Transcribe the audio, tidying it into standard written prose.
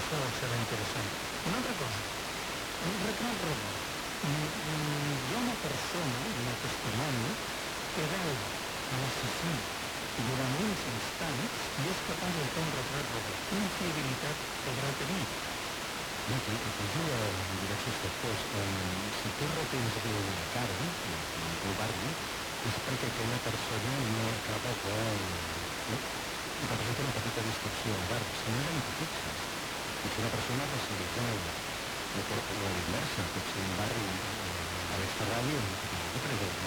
això serà interessant. Una altra cosa, un retrat robot. Hi ha una persona, una testimoni, que veu a l'assassí durant uns instants i és capaç de fer un retrat robot. Quina fiabilitat podrà tenir? Aquí afegia diversos factors. Si tu retens bé una cara, robar-li, és perquè aquella persona no acaba de... representa una petita distorsió al barri. Si no eren fixes, i si una persona racialitzada, o la inversa, pot ser un barri a l'esta ràdio, que present,